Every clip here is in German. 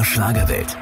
Schlagerwelt.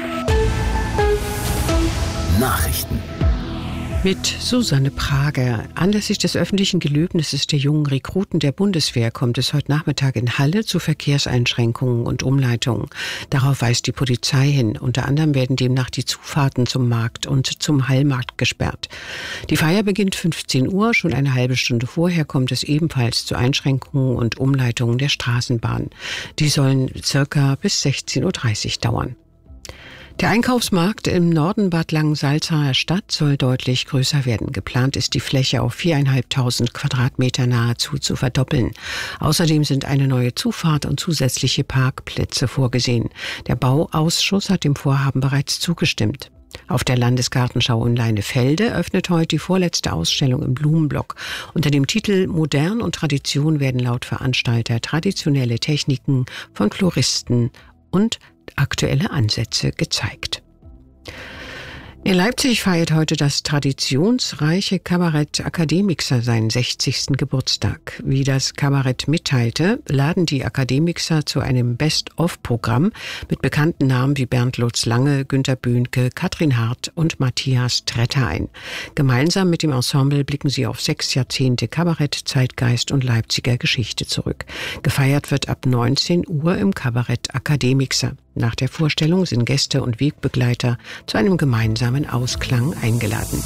Nachrichten. Mit Susanne Prager. Anlässlich des öffentlichen Gelöbnisses der jungen Rekruten der Bundeswehr kommt es heute Nachmittag in Halle zu Verkehrseinschränkungen und Umleitungen. Darauf weist die Polizei hin. Unter anderem werden demnach die Zufahrten zum Markt und zum Hallmarkt gesperrt. Die Feier beginnt 15 Uhr. Schon eine halbe Stunde vorher kommt es ebenfalls zu Einschränkungen und Umleitungen der Straßenbahn. Die sollen circa bis 16.30 Uhr dauern. Der Einkaufsmarkt im Norden Bad Langensalza Stadt soll deutlich größer werden. Geplant ist, die Fläche auf 4.500 Quadratmeter nahezu zu verdoppeln. Außerdem sind eine neue Zufahrt und zusätzliche Parkplätze vorgesehen. Der Bauausschuss hat dem Vorhaben bereits zugestimmt. Auf der Landesgartenschau in Leinefelde öffnet heute die vorletzte Ausstellung im Blumenblock. Unter dem Titel Modern und Tradition werden laut Veranstalter traditionelle Techniken von Floristen und aktuelle Ansätze gezeigt. In Leipzig feiert heute das traditionsreiche Kabarett Akademixer seinen 60. Geburtstag. Wie das Kabarett mitteilte, laden die Akademixer zu einem Best-of-Programm mit bekannten Namen wie Bernd Lutz Lange, Günter Böhnke, Katrin Hart und Matthias Tretter ein. Gemeinsam mit dem Ensemble blicken sie auf 6 Jahrzehnte Kabarett, Zeitgeist und Leipziger Geschichte zurück. Gefeiert wird ab 19 Uhr im Kabarett Akademixer. Nach der Vorstellung sind Gäste und Wegbegleiter zu einem gemeinsamen Ausklang eingeladen.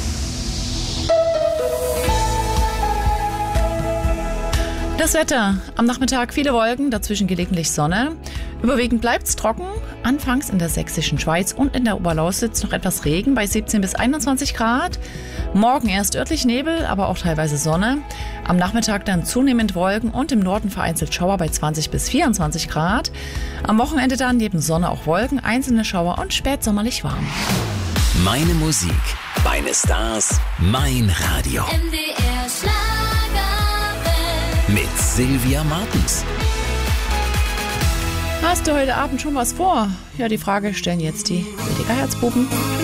Das Wetter. Am Nachmittag viele Wolken, dazwischen gelegentlich Sonne. Überwiegend bleibt's trocken. Anfangs in der sächsischen Schweiz und in der Oberlausitz noch etwas Regen bei 17 bis 21 Grad. Morgen erst örtlich Nebel, aber auch teilweise Sonne. Am Nachmittag dann zunehmend Wolken und im Norden vereinzelt Schauer bei 20 bis 24 Grad. Am Wochenende dann neben Sonne auch Wolken, einzelne Schauer und spätsommerlich warm. Meine Musik, meine Stars, mein Radio. MDR Schlagerwelt. Mit Sylvia Martens. Hast du heute Abend schon was vor? Ja, die Frage stellen jetzt die Wildecker Herzbuben.